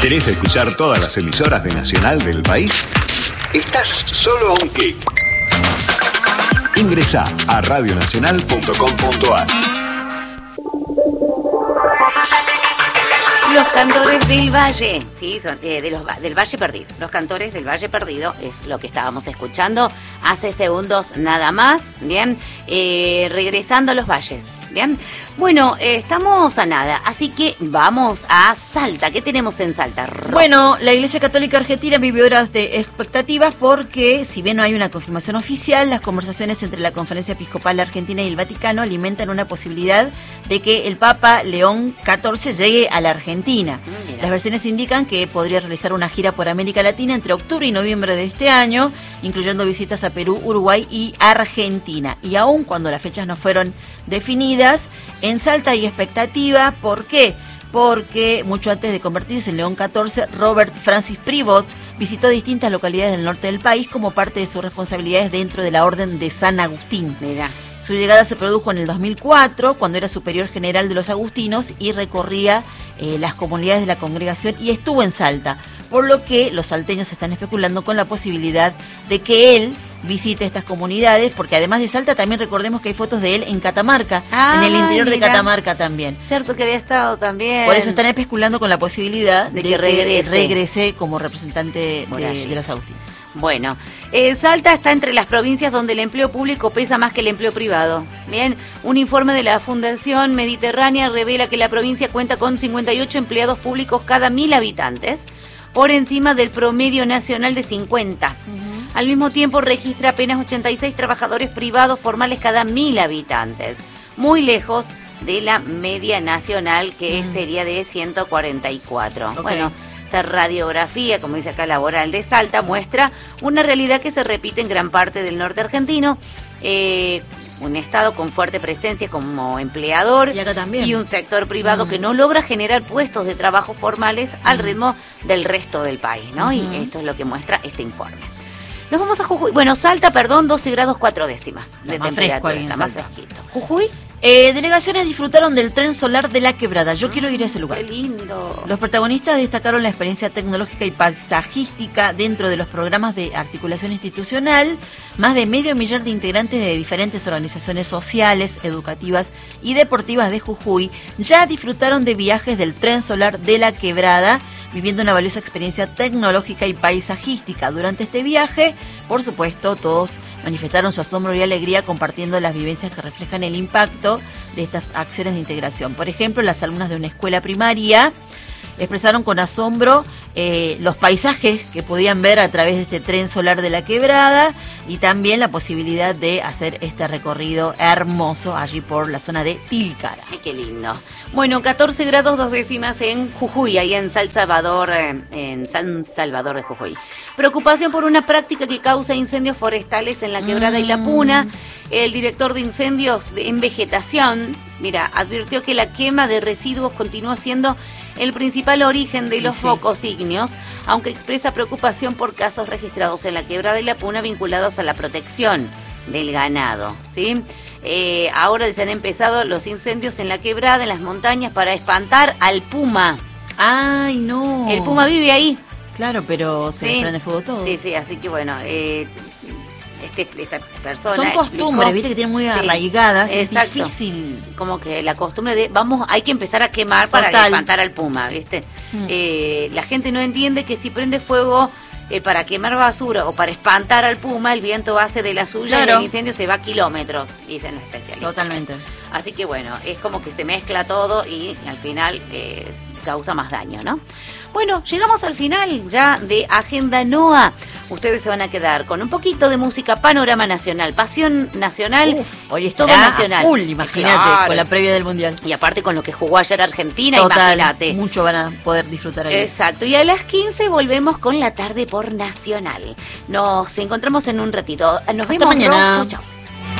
¿Querés escuchar todas las emisoras de Nacional del país? Estás solo a un clic. Ingresá a radionacional.com.ar. Los cantores del Valle, sí, son del Valle Perdido. Los cantores del Valle Perdido es lo que estábamos escuchando hace segundos nada más, bien, regresando a los valles, bien. Bueno, estamos a nada, así que vamos a Salta. ¿Qué tenemos en Salta? Bueno, la Iglesia Católica Argentina vive horas de expectativas porque, si bien no hay una confirmación oficial, las conversaciones entre la Conferencia Episcopal Argentina y el Vaticano alimentan una posibilidad de que el Papa León XIV llegue a la Argentina. Las versiones indican que podría realizar una gira por América Latina entre octubre y noviembre de este año, incluyendo visitas a Perú, Uruguay y Argentina. Y aun cuando las fechas no fueron definidas, en Salta hay expectativa. ¿Por qué? Porque mucho antes de convertirse en León XIV, Robert Francis Prevost visitó distintas localidades del norte del país como parte de sus responsabilidades dentro de la Orden de San Agustín. Mira. Su llegada se produjo en el 2004, cuando era superior general de los agustinos y recorría las comunidades de la congregación y estuvo en Salta, por lo que los salteños están especulando con la posibilidad de que él visite estas comunidades, porque además de Salta también recordemos que hay fotos de él en Catamarca, en el interior de Catamarca también. Cierto que había estado también. Por eso están especulando con la posibilidad de que regrese como representante de los agustinos. Bueno, Salta está entre las provincias donde el empleo público pesa más que el empleo privado. Bien, un informe de la Fundación Mediterránea revela que la provincia cuenta con 58 empleados públicos cada 1.000 habitantes, por encima del promedio nacional de 50. Al mismo tiempo registra apenas 86 trabajadores privados formales cada 1.000 habitantes, muy lejos de la media nacional, que sería de 144. Okay. Bueno, esta radiografía, como dice acá, laboral de Salta, muestra una realidad que se repite en gran parte del norte argentino. Un estado con fuerte presencia como empleador, y acá también, y un sector privado que no logra generar puestos de trabajo formales al ritmo del resto del país, ¿no? Y esto es lo que muestra este informe. Nos vamos a Jujuy. Bueno, Salta, 12 grados 4 décimas de temperatura. Está más fresquito. ¿Jujuy? Delegaciones disfrutaron del tren solar de La Quebrada. Yo quiero ir a ese lugar. ¡Qué lindo! Los protagonistas destacaron la experiencia tecnológica y paisajística dentro de los programas de articulación institucional. Más de 500.000 de integrantes de diferentes organizaciones sociales, educativas y deportivas de Jujuy ya disfrutaron de viajes del tren solar de La Quebrada, viviendo una valiosa experiencia tecnológica y paisajística. Durante este viaje, por supuesto, todos manifestaron su asombro y alegría compartiendo las vivencias que reflejan el impacto de estas acciones de integración. Por ejemplo, las alumnas de una escuela primaria expresaron con asombro los paisajes que podían ver a través de este tren solar de La Quebrada y también la posibilidad de hacer este recorrido hermoso allí por la zona de Tilcara. Ay, qué lindo. Bueno, 14 grados 2 décimas en Jujuy, ahí en San Salvador de Jujuy. Preocupación por una práctica que causa incendios forestales en La Quebrada y La Puna. El director de incendios en vegetación, advirtió que la quema de residuos continúa siendo el principal origen de los focos ígneos, aunque expresa preocupación por casos registrados en La Quebrada y La Puna vinculados a la protección del ganado, ¿sí? Ahora se han empezado los incendios en La Quebrada, en las montañas, para espantar al puma. ¡Ay, no! El puma vive ahí. Claro, pero se prende fuego todo. Sí, así que bueno, esta persona... Son costumbres, viste, que tienen muy arraigadas. Exacto. Es difícil. Como que la costumbre de, hay que empezar a quemar para espantar al puma, ¿viste? La gente no entiende que si prende fuego para quemar basura o para espantar al puma, el viento hace de la suya, y el incendio se va a kilómetros, dicen los especialistas. Totalmente. Así que bueno, es como que se mezcla todo y al final causa más daño, ¿no? Bueno, llegamos al final ya de Agenda NOA. Ustedes se van a quedar con un poquito de música, panorama nacional, pasión nacional. Hoy es todo nacional. Full, imagínate, claro, con la previa del Mundial. Y aparte con lo que jugó ayer Argentina, imagínate. Mucho van a poder disfrutar ahí. Exacto. Y a las 15 volvemos con la tarde por Nacional. Nos encontramos en un ratito. Nos vemos mañana. Chau, chau.